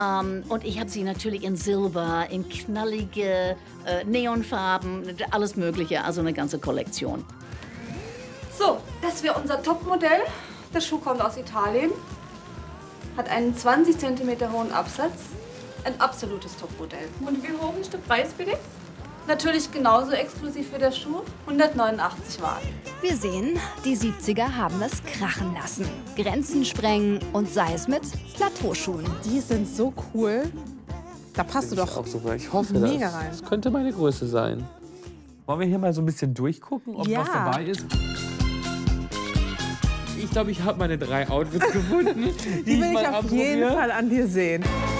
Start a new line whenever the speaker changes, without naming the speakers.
Und ich habe sie natürlich in Silber, in knallige Neonfarben, alles Mögliche, also eine ganze Kollektion.
So, das wäre unser Topmodell. Der Schuh kommt aus Italien, hat einen 20 cm hohen Absatz, ein absolutes Topmodell.
Und wie hoch ist der Preis bitte?
Natürlich genauso exklusiv wie der Schuh, 189 Mark.
Wir sehen, die 70er haben es krachen lassen. Grenzen sprengen und sei es mit Plateauschuhen.
Die sind so cool. Da passt du doch
auch super. Ich hoffe,
mega rein.
das könnte meine Größe sein. Wollen wir hier mal so ein bisschen durchgucken, ob
Ja.
was dabei ist? Ich glaube, ich habe meine 3 Outfits gefunden,
Die will ich auf jeden Fall an dir sehen.